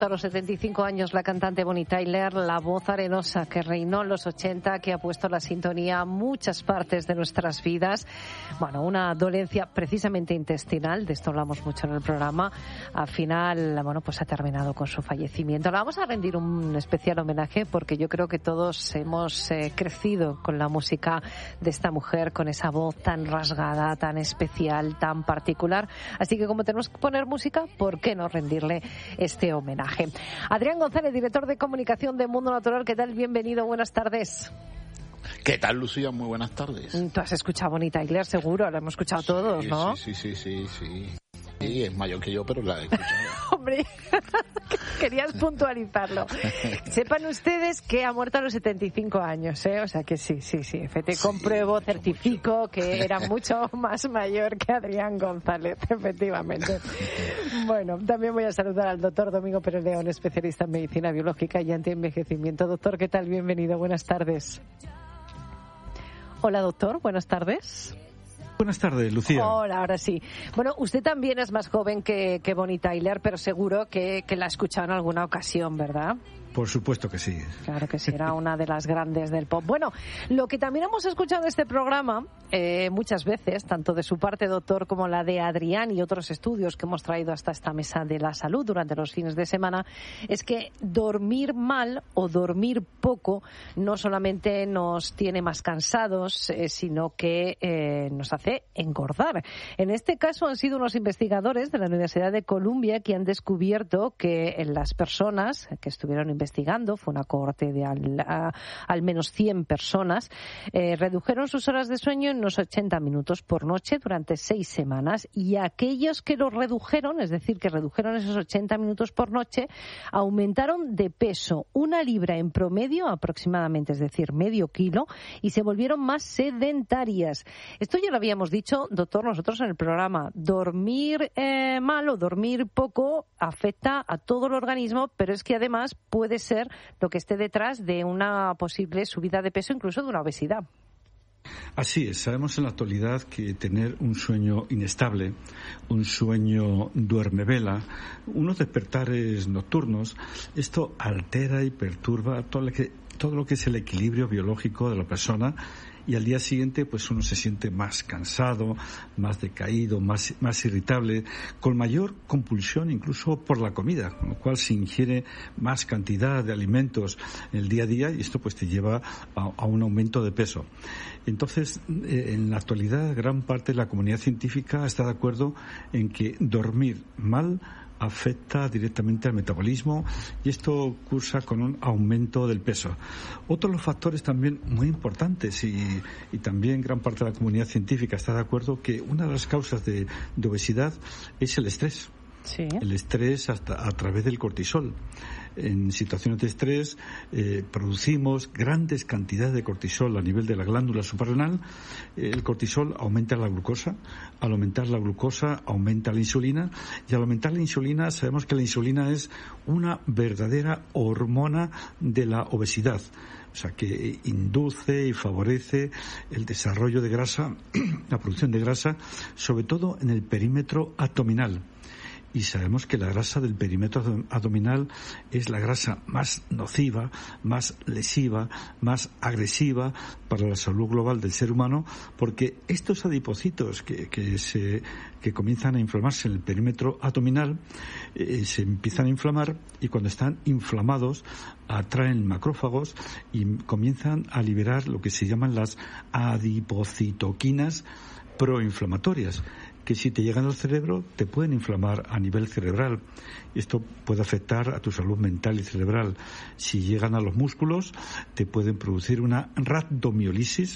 A los 75 años, la cantante Bonnie Tyler, la voz arenosa que reinó en los 80, que ha puesto la sintonía a muchas partes de nuestras vidas. Bueno, una dolencia precisamente intestinal, de esto hablamos mucho en el programa. Al final, bueno, pues ha terminado con su fallecimiento. Le vamos a rendir un especial homenaje porque yo creo que todos hemos crecido con la música de esta mujer, con esa voz tan rasgada, tan especial, tan particular. Así que como tenemos que poner música, ¿por qué no rendirle este homenaje? Adrián González, director de comunicación de Mundo Natural, ¿qué tal? Bienvenido, buenas tardes. ¿Qué tal, Lucía? Muy buenas tardes. Tú has escuchado Bonnie Tyler, seguro, la hemos escuchado todos, ¿no? Sí. Sí, es mayor que yo, pero la he escuchado. Hombre, querías puntualizarlo. Sepan ustedes que ha muerto a los 75 años, ¿eh? O sea que sí. Te compruebo, certifico que era mucho más mayor que Adrián González, efectivamente. Bueno, también voy a saludar al doctor Domingo Pérez León, especialista en medicina biológica y antienvejecimiento. Doctor, ¿qué tal? Bienvenido, buenas tardes. Hola, doctor, buenas tardes. Buenas tardes, Lucía. Hola, ahora sí. Bueno, usted también es más joven que Bonnie Tyler, pero seguro que la ha escuchado en alguna ocasión, ¿verdad? Por supuesto que sí. Claro que sí, era una de las grandes del pop. Bueno, lo que también hemos escuchado en este programa muchas veces, tanto de su parte, doctor, como la de Adrián y otros estudios que hemos traído hasta esta mesa de la salud durante los fines de semana, es que dormir mal o dormir poco no solamente nos tiene más cansados, sino que nos hace engordar. En este caso han sido unos investigadores de la Universidad de Columbia que han descubierto que en las personas que estuvieron investigando, fue una cohorte de al menos 100 personas, redujeron sus horas de sueño en unos 80 minutos por noche durante 6 semanas, y aquellos que lo redujeron, es decir, que redujeron esos 80 minutos por noche, aumentaron de peso 1 libra en promedio aproximadamente, es decir, medio kilo, y se volvieron más sedentarias. Esto ya lo habíamos dicho, doctor, nosotros en el programa. Dormir mal o dormir poco afecta a todo el organismo, pero es que además puede ser lo que esté detrás de una posible subida de peso, incluso de una obesidad. Así es, sabemos en la actualidad que tener un sueño inestable, un sueño duermevela, unos despertares nocturnos, esto altera y perturba todo lo que es el equilibrio biológico de la persona, y al día siguiente pues uno se siente más cansado, más decaído, más irritable, con mayor compulsión incluso por la comida, con lo cual se ingiere más cantidad de alimentos en el día a día, y esto pues te lleva a un aumento de peso. Entonces, en la actualidad, gran parte de la comunidad científica está de acuerdo en que dormir mal afecta directamente al metabolismo, y esto cursa con un aumento del peso. Otro de los factores también muy importantes, y también gran parte de la comunidad científica está de acuerdo, que una de las causas de obesidad es el estrés. Sí. El estrés a través del cortisol. En situaciones de estrés producimos grandes cantidades de cortisol a nivel de la glándula suprarrenal. El cortisol aumenta la glucosa. Al aumentar la glucosa aumenta la insulina, y al aumentar la insulina sabemos que la insulina es una verdadera hormona de la obesidad. O sea, que induce y favorece el desarrollo de grasa, la producción de grasa, sobre todo en el perímetro abdominal. Y sabemos que la grasa del perímetro abdominal es la grasa más nociva, más lesiva, más agresiva para la salud global del ser humano, porque estos adipocitos que comienzan a inflamarse en el perímetro abdominal se empiezan a inflamar, y cuando están inflamados atraen macrófagos y comienzan a liberar lo que se llaman las adipocitoquinas proinflamatorias, que si te llegan al cerebro te pueden inflamar a nivel cerebral. Esto puede afectar a tu salud mental y cerebral. Si llegan a los músculos, te pueden producir una rhabdomiólisis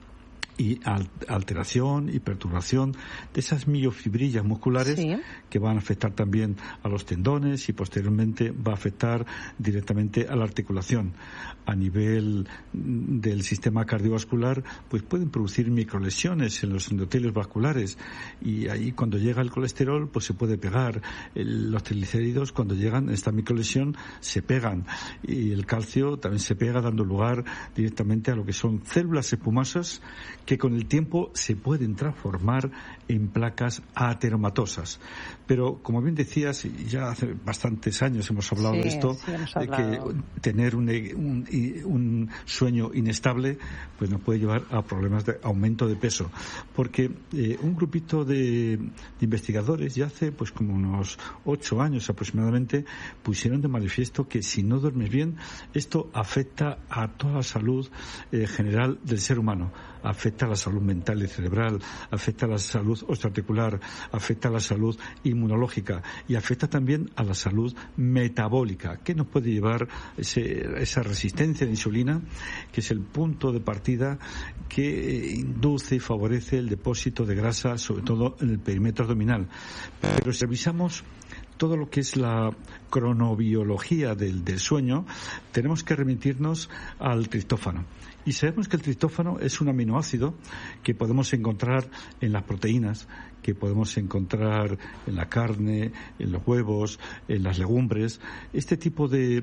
y alteración y perturbación de esas miofibrillas musculares, sí, que van a afectar también a los tendones, y posteriormente va a afectar directamente a la articulación. A nivel del sistema cardiovascular, pues pueden producir microlesiones en los endotelios vasculares, y ahí cuando llega el colesterol pues se puede pegar. Los triglicéridos, cuando llegan a esta microlesión, se pegan, y el calcio también se pega, dando lugar directamente a lo que son células espumosas que con el tiempo se pueden transformar en placas ateromatosas. Pero, como bien decías, ya hace bastantes años hemos hablado de esto, de que tener un sueño inestable pues nos puede llevar a problemas de aumento de peso. Porque un grupito de investigadores ya hace pues como unos 8 años aproximadamente pusieron de manifiesto que si no duermes bien, esto afecta a toda la salud general del ser humano. Afecta a la salud mental y cerebral, afecta a la salud osteoarticular, afecta a la salud inmunológica y afecta también a la salud metabólica, que nos puede llevar esa resistencia de insulina, que es el punto de partida que induce y favorece el depósito de grasa, sobre todo en el perímetro abdominal. Pero si revisamos todo lo que es la cronobiología del sueño, tenemos que remitirnos al triptófano. Y sabemos que el triptófano es un aminoácido que podemos encontrar en las proteínas, que podemos encontrar en la carne, en los huevos, en las legumbres. Este tipo de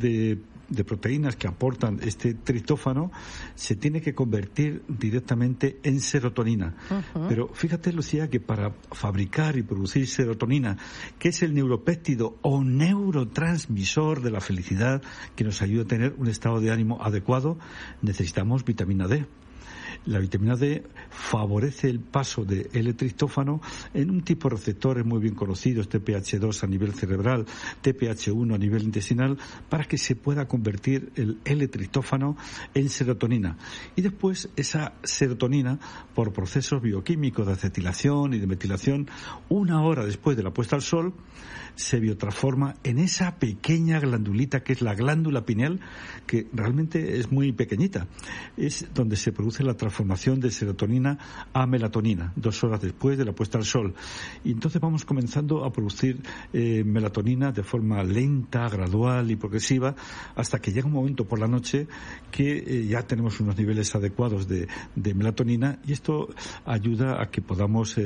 proteínas que aportan este triptófano se tiene que convertir directamente en serotonina. Uh-huh. Pero fíjate, Lucía, que para fabricar y producir serotonina, que es el neuropéptido o neurotransmisor de la felicidad que nos ayuda a tener un estado de ánimo adecuado, necesitamos vitamina D. La vitamina D favorece el paso de L-triptófano en un tipo de receptores muy bien conocidos, TPH2 a nivel cerebral, TPH1 a nivel intestinal, para que se pueda convertir el L-triptófano en serotonina. Y después esa serotonina, por procesos bioquímicos de acetilación y de metilación, 1 hora después de la puesta al sol, se biotransforma en esa pequeña glandulita que es la glándula pineal, que realmente es muy pequeñita. Es donde se produce la transformación de serotonina a melatonina, 2 horas después de la puesta al sol. Y entonces vamos comenzando a producir melatonina de forma lenta, gradual y progresiva, hasta que llega un momento por la noche que ya tenemos unos niveles adecuados de melatonina, y esto ayuda a que podamos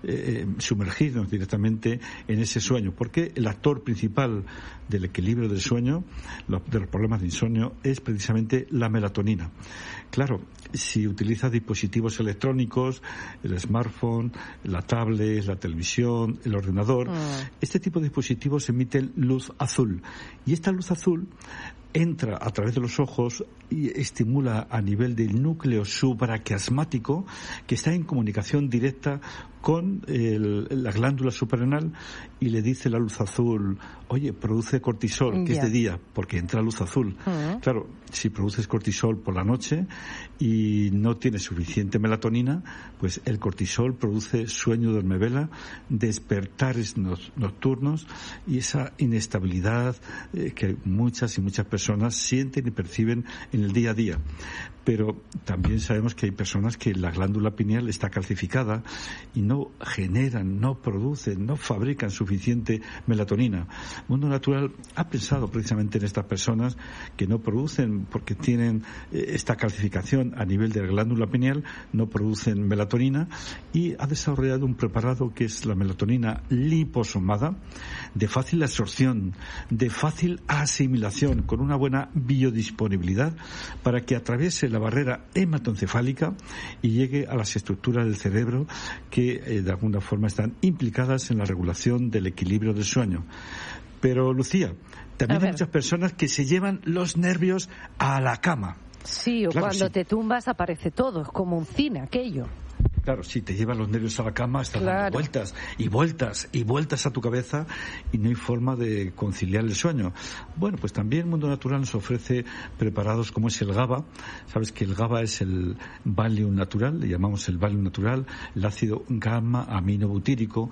sumergirnos directamente en ese sueño, porque el actor principal del equilibrio del sueño, de los problemas de insomnio, es precisamente la melatonina. Claro, si utilizas dispositivos electrónicos, el smartphone, la tablet, la televisión, el ordenador, este tipo de dispositivos emiten luz azul. Y esta luz azul entra a través de los ojos y estimula a nivel del núcleo supraquiasmático, que está en comunicación directa con la glándula suprarrenal, y le dice la luz azul, oye, produce cortisol, que es de día, porque entra luz azul. Claro, si produces cortisol por la noche y no tienes suficiente melatonina, pues el cortisol produce sueño duermevela, despertares nocturnos y esa inestabilidad que muchas y muchas personas sienten y perciben en el día a día. Pero también sabemos que hay personas que la glándula pineal está calcificada y no generan, no producen, no fabrican suficiente melatonina. Mundo Natural ha pensado precisamente en estas personas que no producen, porque tienen esta calcificación a nivel de la glándula pineal, no producen melatonina, y ha desarrollado un preparado que es la melatonina liposomada, de fácil absorción, de fácil asimilación, con una buena biodisponibilidad, para que atraviese la barrera hematoencefálica y llegue a las estructuras del cerebro que de alguna forma están implicadas en la regulación del equilibrio del sueño. Pero, Lucía, también hay muchas personas que se llevan los nervios a la cama. Sí, o claro, cuando te tumbas aparece todo, es como un cine aquello. Claro, sí, te llevan los nervios a la cama, estás dando vueltas y vueltas y vueltas a tu cabeza y no hay forma de conciliar el sueño. Bueno, pues también Mundo Natural nos ofrece preparados como es el GABA. Sabes que el GABA es el Valium natural, le llamamos el Valium natural, el ácido gamma-aminobutírico,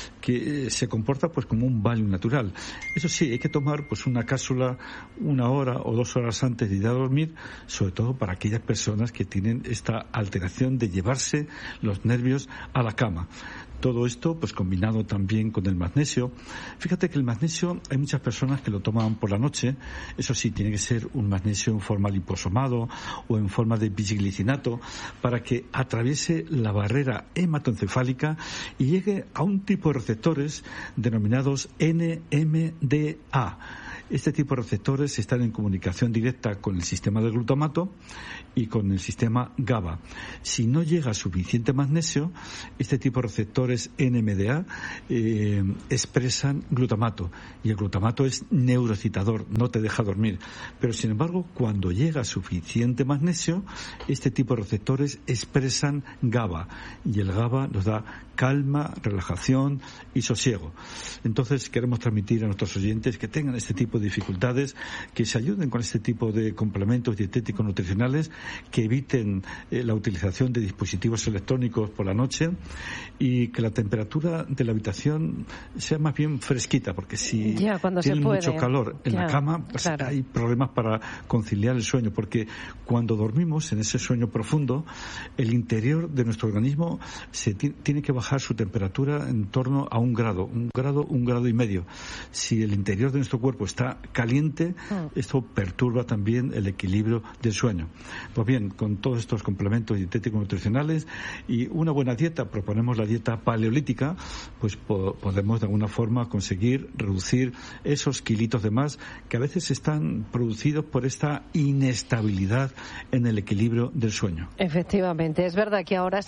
que se comporta pues como un Valium natural. Eso sí, hay que tomar pues una cápsula 1 hora o 2 horas antes de ir a dormir, sobre todo para aquellas personas que tienen esta alteración de llevarse los nervios a la cama. Todo esto pues combinado también con el magnesio. Fíjate que el magnesio hay muchas personas que lo toman por la noche. Eso sí, tiene que ser un magnesio en forma liposomado o en forma de bisglicinato, para que atraviese la barrera hematoencefálica y llegue a un tipo de receptores denominados NMDA. Este tipo de receptores están en comunicación directa con el sistema del glutamato y con el sistema GABA. Si no llega suficiente magnesio, este tipo de receptores NMDA expresan glutamato, y el glutamato es neuroexcitador, no te deja dormir. Pero sin embargo, cuando llega suficiente magnesio, este tipo de receptores expresan GABA, y el GABA nos da calma, relajación y sosiego. Entonces queremos transmitir a nuestros oyentes que tengan este tipo de dificultades, que se ayuden con este tipo de complementos dietéticos nutricionales, que eviten la utilización de dispositivos electrónicos por la noche, y que la temperatura de la habitación sea más bien fresquita, porque si tienen mucho calor en la cama, pues hay problemas para conciliar el sueño, porque cuando dormimos en ese sueño profundo, el interior de nuestro organismo tiene que bajar su temperatura en torno a un grado y medio. Si el interior de nuestro cuerpo está caliente, esto perturba también el equilibrio del sueño. Pues bien, con todos estos complementos dietéticos nutricionales y una buena dieta, proponemos la dieta paleolítica, pues podemos de alguna forma conseguir reducir esos kilitos de más que a veces están producidos por esta inestabilidad en el equilibrio del sueño. Efectivamente, es verdad que ahora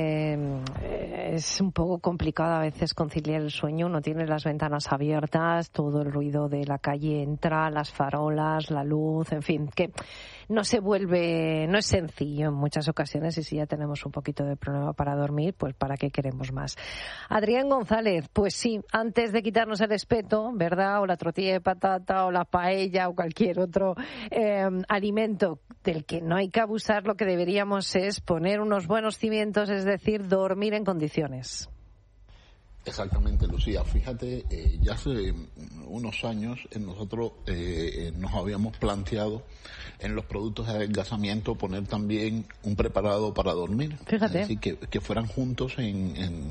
es un poco complicado a veces conciliar el sueño. Uno tiene las ventanas abiertas, todo el ruido de la calle entra, las farolas, la luz, en fin, que no es sencillo en muchas ocasiones, y si ya tenemos un poquito de problema para dormir, pues ¿para qué queremos más? Adrián González, pues sí, antes de quitarnos el espeto, ¿verdad?, o la tortilla de patata o la paella o cualquier otro alimento del que no hay que abusar, lo que deberíamos es poner unos buenos cimientos, es decir, dormir en condiciones. Exactamente, Lucía. Fíjate, ya hace unos años nosotros nos habíamos planteado en los productos de adelgazamiento poner también un preparado para dormir. Fíjate. Así que fueran juntos en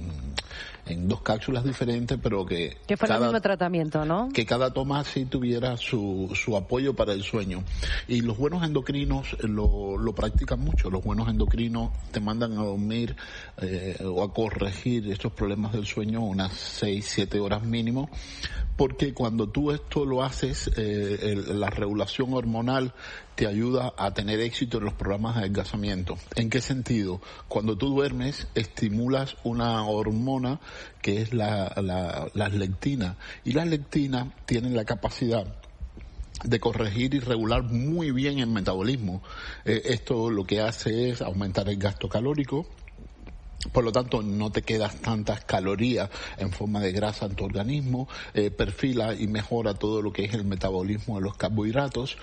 dos cápsulas diferentes, pero que fuera el mismo tratamiento, ¿no? Que cada toma sí tuviera su apoyo para el sueño. Y los buenos endocrinos lo practican mucho. Los buenos endocrinos te mandan a dormir o a corregir estos problemas del sueño unas 6-7 horas mínimo, porque cuando tú esto lo haces, la regulación hormonal te ayuda a tener éxito en los programas de adelgazamiento. ¿En qué sentido? Cuando tú duermes, estimulas una hormona que es la lectina, y las lectinas tienen la capacidad de corregir y regular muy bien el metabolismo. Esto lo que hace es aumentar el gasto calórico. Por lo tanto, no te quedas tantas calorías en forma de grasa en tu organismo, perfila y mejora todo lo que es el metabolismo de los carbohidratos,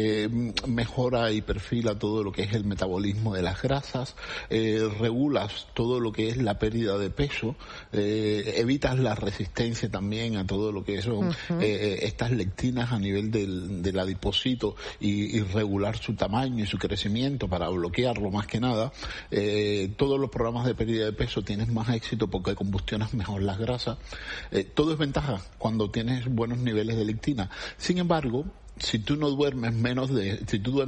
mejora y perfila todo lo que es el metabolismo de las grasas, regulas todo lo que es la pérdida de peso, evitas la resistencia también a todo lo que son estas lectinas a nivel del adipocito y regular su tamaño y su crecimiento para bloquearlo más que nada. Todos los programas de pérdida de peso tienes más éxito porque combustionas mejor las grasas. Todo es ventaja cuando tienes buenos niveles de lectina. Sin embargo, si tú duermes menos de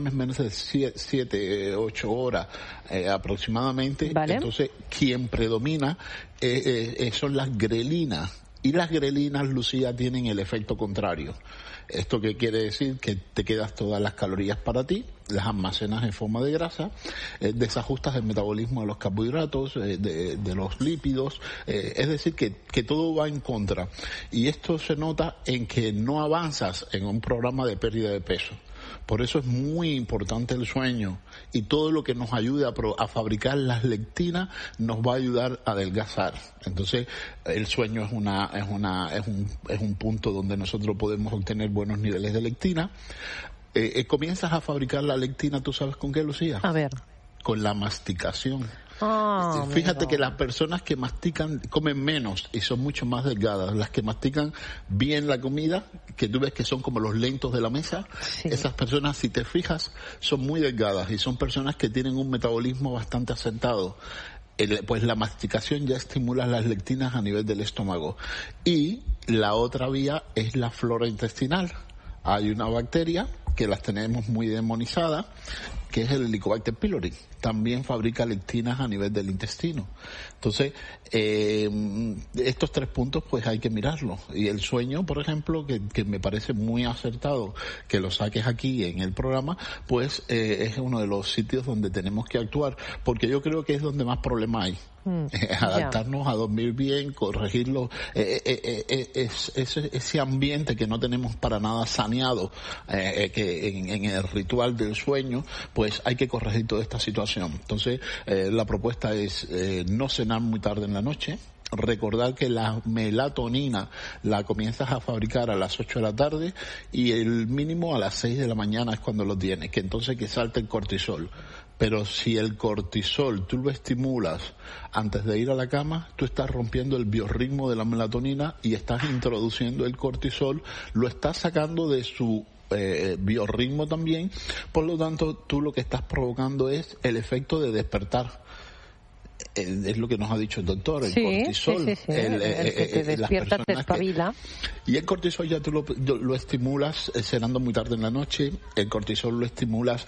7-8 horas aproximadamente, ¿vale? Entonces quien predomina son las grelinas. Y las grelinas, Lucía, tienen el efecto contrario. ¿Esto qué quiere decir? Que te quedas todas las calorías para ti, las almacenas en forma de grasa, desajustas el metabolismo de los carbohidratos, de los lípidos, es decir, que todo va en contra. Y esto se nota en que no avanzas en un programa de pérdida de peso. Por eso es muy importante el sueño, y todo lo que nos ayude a fabricar las lectinas nos va a ayudar a adelgazar. Entonces, el sueño es un punto donde nosotros podemos obtener buenos niveles de lectina. Comienzas a fabricar la lectina, ¿tú sabes con qué, Lucía? A ver. Con la masticación. Fíjate que las personas que mastican comen menos y son mucho más delgadas. Las que mastican bien la comida, que tú ves que son como los lentos de la mesa, sí. Esas personas, si te fijas, son muy delgadas y son personas que tienen un metabolismo bastante asentado. Pues la masticación ya estimula las lectinas a nivel del estómago. Y la otra vía es la flora intestinal. Hay una bacteria que las tenemos muy demonizadas, que es el Helicobacter pylori. También fabrica lectinas a nivel del intestino. Entonces, estos 3 puntos pues hay que mirarlos. Y el sueño, por ejemplo, que me parece muy acertado que lo saques aquí en el programa, pues es uno de los sitios donde tenemos que actuar, porque yo creo que es donde más problema hay. Adaptarnos a dormir bien, corregirlo, ese ambiente que no tenemos para nada saneado, que en el ritual del sueño, pues hay que corregir toda esta situación. Entonces, la propuesta es no cenar muy tarde en la noche. Recordar que la melatonina la comienzas a fabricar a las 8 de la tarde y el mínimo a las 6 de la mañana es cuando lo tienes, que entonces que salte el cortisol. Pero si el cortisol tú lo estimulas antes de ir a la cama, tú estás rompiendo el biorritmo de la melatonina y estás introduciendo el cortisol, lo estás sacando de su biorritmo también, por lo tanto tú lo que estás provocando es el efecto de despertar. Es lo que nos ha dicho el doctor, el cortisol. El que te despierta, te espabila. Y el cortisol ya tú lo estimulas cenando muy tarde en la noche, el cortisol lo estimulas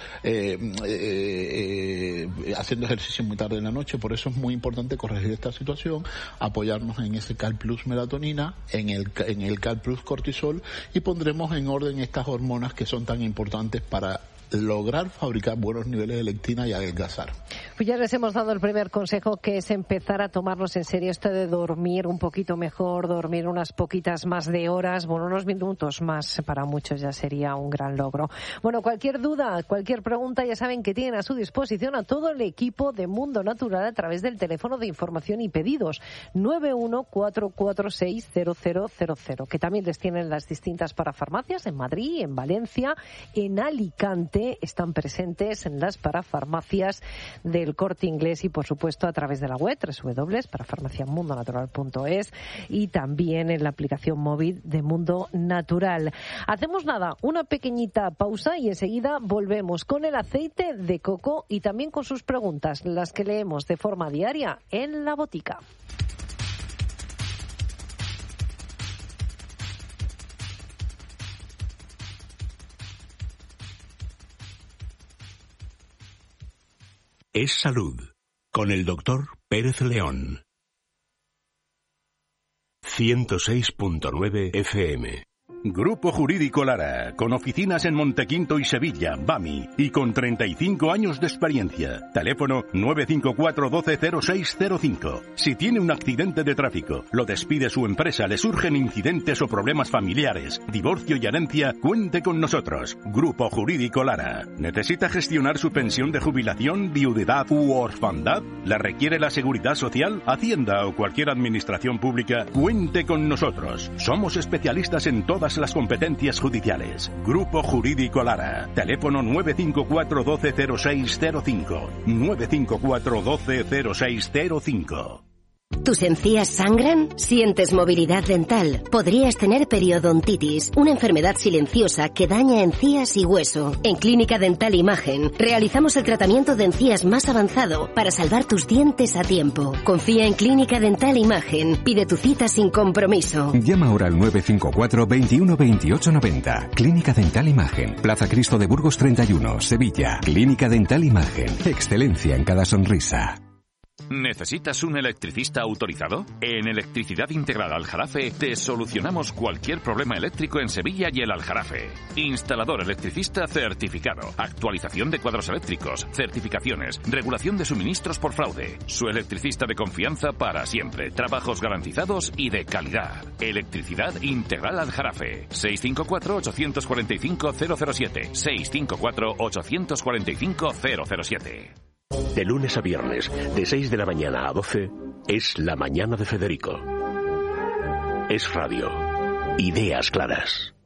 haciendo ejercicio muy tarde en la noche, por eso es muy importante corregir esta situación, apoyarnos en ese Cal Plus melatonina, en el Cal Plus cortisol, y pondremos en orden estas hormonas que son tan importantes para lograr fabricar buenos niveles de lectina y adelgazar. Pues ya les hemos dado el primer consejo, que es empezar a tomarnos en serio esto de dormir un poquito mejor, dormir unas poquitas más de horas, bueno, unos minutos más para muchos ya sería un gran logro. Bueno, cualquier duda, cualquier pregunta, ya saben que tienen a su disposición a todo el equipo de Mundo Natural a través del teléfono de información y pedidos 914460000, que también les tienen las distintas parafarmacias en Madrid, en Valencia, en Alicante. Están presentes en las parafarmacias del Corte Inglés y, por supuesto, a través de la web www.parafarmaciamundonatural.es y también en la aplicación móvil de Mundo Natural. Hacemos una pequeñita pausa y enseguida volvemos con el aceite de coco y también con sus preguntas, las que leemos de forma diaria en la botica. Es Salud, con el doctor Pérez León. 106.9 FM. Grupo Jurídico Lara, con oficinas en Montequinto y Sevilla, BAMI, y con 35 años de experiencia. Teléfono 954 120605. Si tiene un accidente de tráfico, lo despide su empresa, le surgen incidentes o problemas familiares, divorcio y herencia, cuente con nosotros. Grupo Jurídico Lara. ¿Necesita gestionar su pensión de jubilación, viudedad u orfandad? ¿La requiere la Seguridad Social, Hacienda o cualquier administración pública? Cuente con nosotros. Somos especialistas en todas las competencias judiciales. Grupo Jurídico Lara. Teléfono 954 120605. 954 120605. ¿Tus encías sangran? ¿Sientes movilidad dental? Podrías tener periodontitis, una enfermedad silenciosa que daña encías y hueso. En Clínica Dental Imagen realizamos el tratamiento de encías más avanzado para salvar tus dientes a tiempo. Confía en Clínica Dental Imagen. Pide tu cita sin compromiso. Llama ahora al 954 21 28 90. Clínica Dental Imagen. Plaza Cristo de Burgos 31, Sevilla. Clínica Dental Imagen. Excelencia en cada sonrisa. ¿Necesitas un electricista autorizado? En Electricidad Integral Aljarafe te solucionamos cualquier problema eléctrico en Sevilla y el Aljarafe. Instalador electricista certificado, actualización de cuadros eléctricos, certificaciones, regulación de suministros por fraude. Su electricista de confianza para siempre, trabajos garantizados y de calidad. Electricidad Integral Aljarafe. 654-845-007. 654-845-007. De lunes a viernes, de 6 de la mañana a 12, es La Mañana de Federico. Es radio. Ideas claras.